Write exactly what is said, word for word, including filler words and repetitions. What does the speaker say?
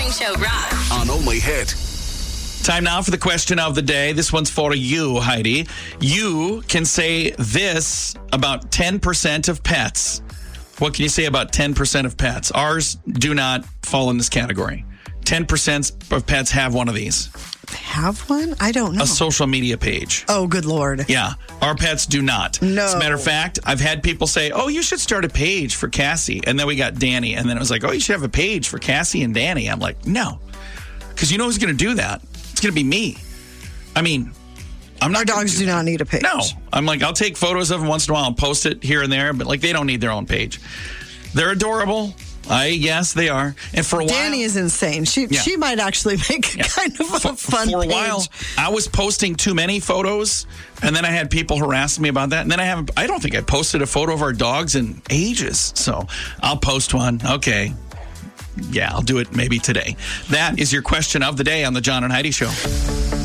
Morning Show rocks. On Only Hit. Time now for the question of the day. This one's for you, Heidi. You can say this about ten percent of pets. What can you say about ten percent of pets? Ours do not fall in this category. ten percent of pets have one of these. Have one? I don't know. A social media page. Oh, good Lord. Yeah. Our pets do not. No. As a matter of fact, I've had people say, oh, you should start a page for Cassie. And then we got Danny. And then it was like, oh, you should have a page for Cassie and Danny. I'm like, no. Because you know who's going to do that? It's going to be me. I mean, I'm not. Our dogs do, do not need a page. No. I'm like, I'll take photos of them once in a while and post it here and there. But like, they don't need their own page. They're adorable. I yes, they are. And for a while, Danny is insane. She Yeah. she might actually make Yeah. kind of a for, fun for a page. while, I was posting too many photos, and then I had people harassing me about that. And then I haven't. I don't think I posted a photo of our dogs in ages. So I'll post one. Okay. Yeah, I'll do it maybe today. That is your question of the day on the John and Heidi Show.